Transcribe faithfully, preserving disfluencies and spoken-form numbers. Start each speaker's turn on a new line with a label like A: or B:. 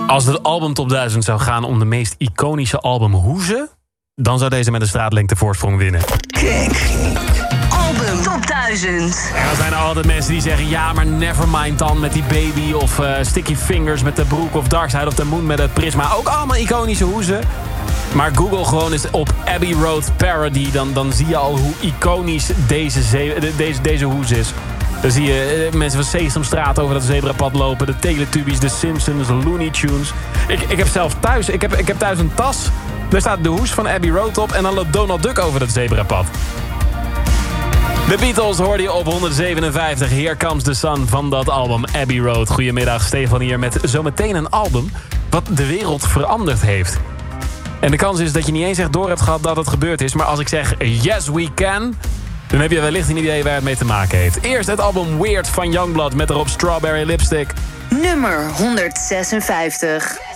A: Als het album top duizend zou gaan om de meest iconische albumhoezen, dan zou deze met een straatlengte voorsprong winnen.
B: Kink. Album top duizend.
A: En dan zijn er altijd mensen die zeggen, ja, maar Nevermind dan met die Baby, of uh, Sticky Fingers met de broek, of Dark Side of the Moon met het prisma. Ook allemaal iconische hoezen. Maar Google gewoon eens op Abbey Road Parody, dan, dan zie je al hoe iconisch deze, ze- deze, deze hoes is. Dan zie je uh, mensen van Sesamstraat over dat zebrapad lopen, de Teletubbies, de Simpsons, de Looney Tunes. Ik, ik heb zelf thuis, ik heb, ik heb thuis een tas. Daar staat de hoes van Abbey Road op en dan loopt Donald Duck over dat zebrapad. De Beatles hoorde je op honderdzevenenvijftig. Here Comes the Sun van dat album Abbey Road. Goedemiddag, Stefan hier met zometeen een album wat de wereld veranderd heeft. En de kans is dat je niet eens echt door hebt gehad dat het gebeurd is. Maar als ik zeg Yes We Can, dan heb je wellicht een idee waar het mee te maken heeft. Eerst het album Weird van Youngblood met erop Strawberry Lipstick.
B: Nummer honderdzesenvijftig.